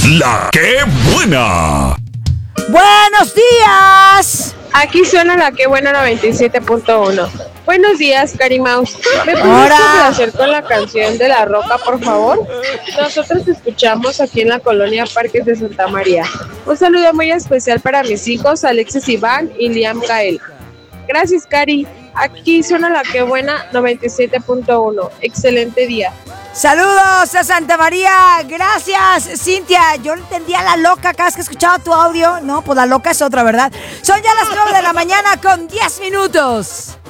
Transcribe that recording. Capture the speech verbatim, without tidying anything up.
La que buena. Buenos días. Aquí suena la que buena noventa y siete punto uno. Buenos días, Cari Mouse. ¿Me puedes Hola. complacer con la canción de La Roca, por favor? Nosotros te escuchamos aquí en la colonia Parques de Santa María. Un saludo muy especial para mis hijos, Alexis Iván y Liam Gael. Gracias, Cari. Aquí suena la que buena noventa y siete punto uno. Excelente día. Saludos a Santa María. Gracias, Cintia. Yo no entendía la loca cada vez que escuchaba tu audio. No, pues la loca es otra, ¿verdad? Son ya las nueve de la mañana con diez minutos.